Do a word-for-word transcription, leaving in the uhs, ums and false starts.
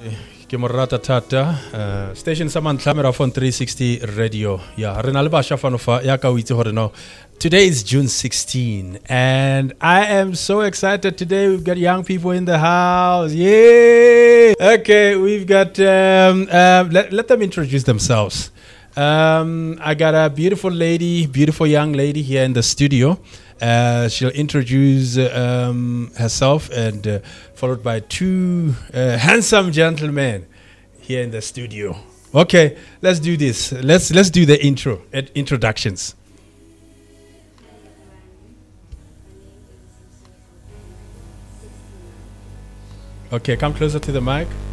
Ke morata thata uh, station sa mantlamera phone three sixty radio ya re na le basha fano fa ya ka o itse hore no today is June sixteenth and I am so excited today. We've got young people in the house. Yay! Okay, we've got um, uh, let, let them introduce themselves. um, I got a beautiful lady, beautiful young lady here in the studio. Uh, she'll introduce um, herself and uh, followed by two uh, handsome gentlemen here in the studio. Okay, let's do this. Let's let's do the intro uh, introductions. Okay, come closer to the mic.